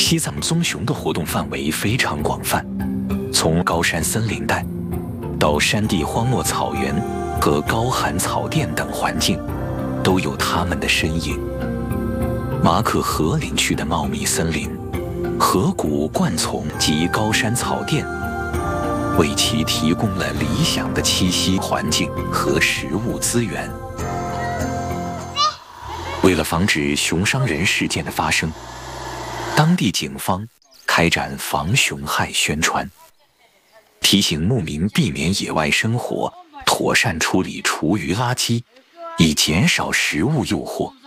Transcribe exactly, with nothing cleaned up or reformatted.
西藏棕熊的活动范围非常广泛，从高山森林带到山地荒漠草原和高寒草甸等环境，都有它们的身影。马可河林区的茂密森林、河谷、灌丛及高山草甸，为其提供了理想的栖息环境和食物资源。为了防止熊伤人事件的发生，当地警方开展防熊害宣传，提醒牧民避免野外生活，妥善处理厨余垃圾，以减少食物诱惑。